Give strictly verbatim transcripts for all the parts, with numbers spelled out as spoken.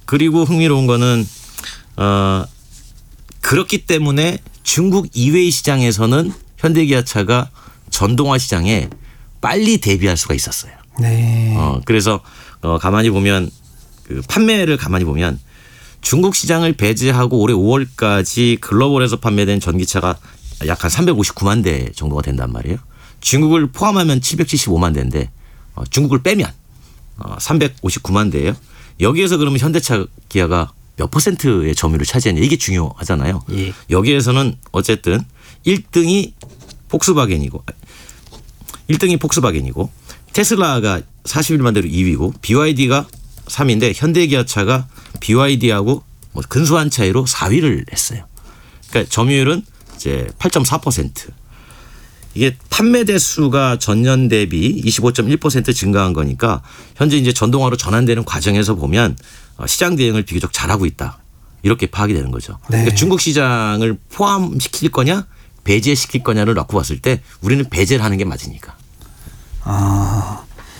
그리고 흥미로운 거는 어, 그렇기 때문에 중국 이외의 시장에서는 현대기아차가 전동화 시장에 빨리 대비할 수가 있었어요. 네. 어, 그래서 어, 가만히 보면 그 판매를 가만히 보면 중국 시장을 배제하고 올해 오월까지 글로벌에서 판매된 전기차가 약 한 삼백오십구만 대 정도가 된단 말이에요. 중국을 포함하면 칠백칠십오만 대인데 어, 중국을 빼면 어, 삼백오십구만 대예요. 여기에서 그러면 현대차 기아가 몇 퍼센트의 점유율을 차지했냐 이게 중요하잖아요. 예. 여기에서는 어쨌든 일 등이 폭스바겐이고 일 등이 폭스바겐이고 테슬라가 사십일만 대로 이 위고 비와이디가 삼 위인데 현대기아차가 비와이디하고 뭐 근소한 차이로 사 위를 했어요. 그러니까 점유율은 이제 팔 점 사 퍼센트. 이게 판매 대수가 전년 대비 이십오 점 일 퍼센트 증가한 거니까 현재 이제 전동화로 전환되는 과정에서 보면 시장 대응을 비교적 잘하고 있다. 이렇게 파악이 되는 거죠. 네. 그러니까 중국 시장을 포함시킬 거냐 배제시킬 거냐를 놓고 봤을 때 우리는 배제를 하는 게 맞으니까. 아,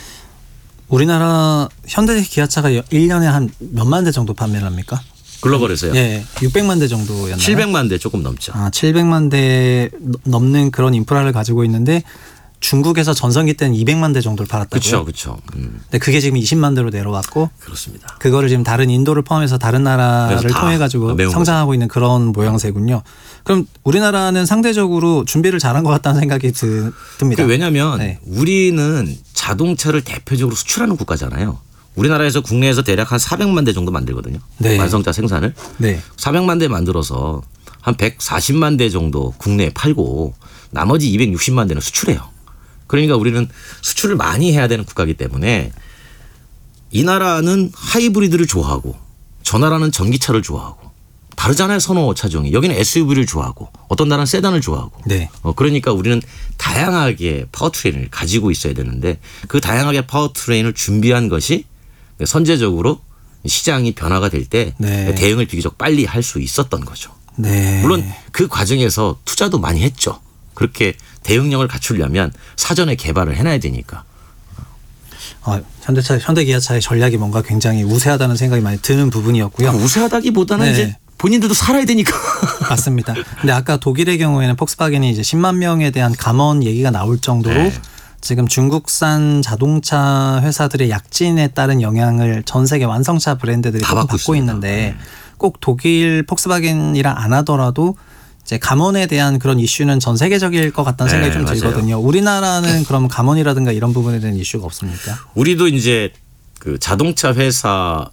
우리나라 현대 기아차가 일 년에 한 몇만 대 정도 판매를 합니까? 글로벌에서요? 예, 육백만 대 정도였나요? 칠백만 대 조금 넘죠. 아, 칠백만 대 넘는 그런 인프라를 가지고 있는데 중국에서 전성기 때는 이백만 대 정도를 팔았다고요? 그렇죠. 그렇죠. 음. 근데 그게 지금 이십만 대로 내려왔고 그렇습니다. 그거를 지금 다른 인도를 포함해서 다른 나라를 통해 가지고 성장하고 거죠. 있는 그런 모양새군요. 그럼 우리나라는 상대적으로 준비를 잘한 것 같다는 생각이 드, 듭니다. 왜냐하면 네. 우리는 자동차를 대표적으로 수출하는 국가잖아요. 우리나라에서 국내에서 대략 한 사백만 대 정도 만들거든요. 네. 완성차 생산을. 네. 사백만 대 만들어서 한 백사십만 대 정도 국내에 팔고 나머지 이백육십만 대는 수출해요. 그러니까 우리는 수출을 많이 해야 되는 국가이기 때문에 이 나라는 하이브리드를 좋아하고 저 나라는 전기차를 좋아하고 다르잖아요. 선호 차종이. 여기는 에스유브이를 좋아하고 어떤 나라는 세단을 좋아하고. 네. 어, 그러니까 우리는 다양하게 파워트레인을 가지고 있어야 되는데 그 다양하게 파워트레인을 준비한 것이 선제적으로 시장이 변화가 될 때 네. 대응을 비교적 빨리 할 수 있었던 거죠. 네. 물론 그 과정에서 투자도 많이 했죠. 그렇게 대응력을 갖추려면 사전에 개발을 해놔야 되니까. 어, 현대차, 현대기아차의 전략이 뭔가 굉장히 우세하다는 생각이 많이 드는 부분이었고요. 우세하다기보다는 네. 이제 본인들도 살아야 되니까. 맞습니다. 근데 아까 독일의 경우에는 폭스바겐이 이제 십만 명에 대한 감원 얘기가 나올 정도로 네. 지금 중국산 자동차 회사들의 약진에 따른 영향을 전 세계 완성차 브랜드들이 다 조금 받고 받고 있습니다. 있는데 네. 꼭 독일 폭스바겐이랑 안 하더라도 이제 감원에 대한 그런 이슈는 전 세계적일 것 같다는 네, 생각이 좀 맞아요. 들거든요. 우리나라는 그럼 감원이라든가 이런 부분에 대한 이슈가 없습니까? 우리도 이제 그 자동차 회사에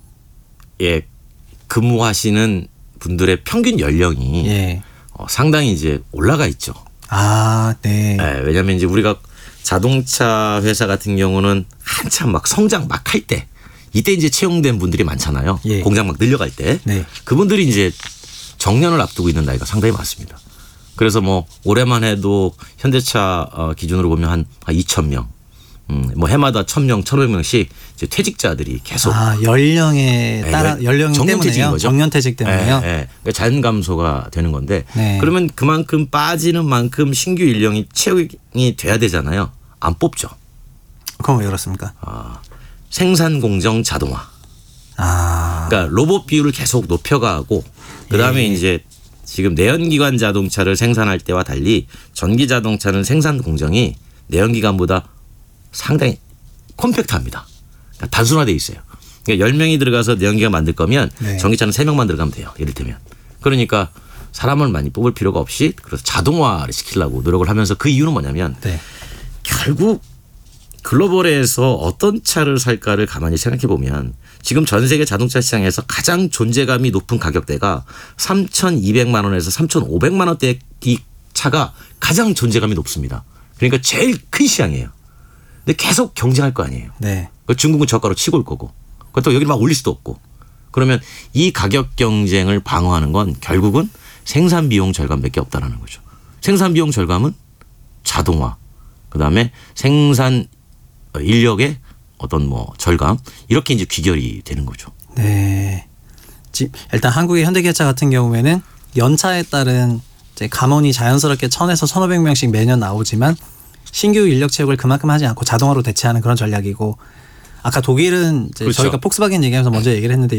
근무하시는 분들의 평균 연령이 예. 어, 상당히 이제 올라가 있죠. 아, 네. 네, 왜냐하면 이제 우리가 자동차 회사 같은 경우는 한참 막 성장 막 할 때 이때 이제 채용된 분들이 많잖아요. 예. 공장 막 늘려갈 때 네. 그분들이 이제 정년을 앞두고 있는 나이가 상당히 많습니다. 그래서 뭐 올해만 해도 현대차 기준으로 보면 한 이천 명, 음, 뭐 해마다 천 명, 천오백 명씩 이제 퇴직자들이 계속 아, 연령에 따라 네, 연령 정년퇴직인 때문에요. 거죠. 정년퇴직 때문에요. 네, 네. 그러니까 자연 감소가 되는 건데 네. 그러면 그만큼 빠지는 만큼 신규 인력이 채용이 돼야 되잖아요. 안 뽑죠. 그럼 왜 그렇습니까? 아, 생산 공정 자동화. 아, 그러니까 로봇 비율을 계속 높여가고 그다음에 예. 이제 지금 내연기관 자동차를 생산할 때와 달리 전기 자동차는 생산 공정이 내연기관보다 상당히 컴팩트합니다. 그러니까 단순화되어 있어요. 그러니까 열 명이 들어가서 내연기관 만들 거면 네. 전기차는 세 명만 들어가면 돼요. 이를테면. 그러니까 사람을 많이 뽑을 필요가 없이 그래서 자동화를 시키려고 노력을 하면서 그 이유는 뭐냐면 네. 결국 글로벌에서 어떤 차를 살까를 가만히 생각해 보면 지금 전 세계 자동차 시장에서 가장 존재감이 높은 가격대가 삼천이백만 원에서 삼천오백만 원대 이 차가 가장 존재감이 높습니다. 그러니까 제일 큰 시장이에요. 근데 계속 경쟁할 거 아니에요. 네. 중국은 저가로 치고 올 거고 그것도 여기를 막 올릴 수도 없고 그러면 이 가격 경쟁을 방어하는 건 결국은 생산 비용 절감밖에 없다라는 거죠. 생산 비용 절감은 자동화 그다음에 생산 인력의 어떤 뭐 절감 이렇게 이제 귀결이 되는 거죠. 네. 일단 한국의 현대기아차 같은 경우에는 연차에 따른 이제 감원이 자연스럽게 천에서 천오백 명씩 매년 나오지만 신규 인력 채용을 그만큼 하지 않고 자동화로 대체하는 그런 전략이고 아까 독일은 이제 그렇죠. 저희가 폭스바겐 얘기하면서 먼저 얘기를 했는데